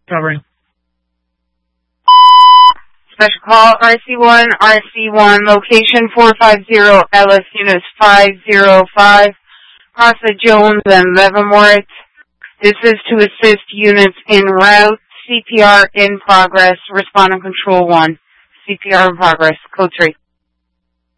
Covering. Special call, RC1, location 450, LS units 505, Casa Jones and Leavenworth. This is to assist units en route. CPR in progress. Responding control 1. CPR in progress. Code 3.